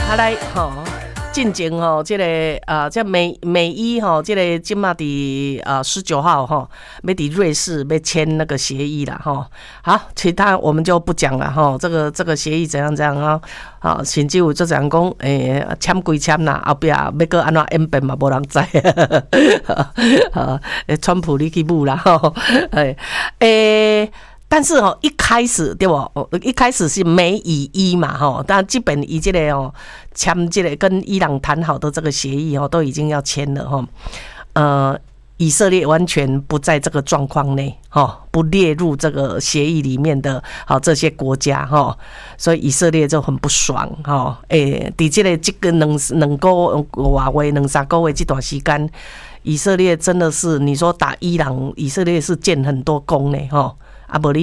啊来吼，进前吼，这个这美伊吼，这个今嘛伫19号吼，要伫瑞士要签那个协议啦吼。好，其他我们就不讲了吼。这个协议怎样啊？好，甚至有就讲签归签啦，后壁要搁安怎演变嘛，无人知。川普你去舞啦吼，但是一开始对不？一开始是美以伊嘛吼，但基本以这个签这个跟伊朗谈好的这个协议都已经要签了吼。以色列完全不在这个状况内不列入这个协议里面的这些国家所以以色列就很不爽在这个两个月两三个月这段时间，以色列真的是你说打伊朗，以色列是建很多功呢啊，不然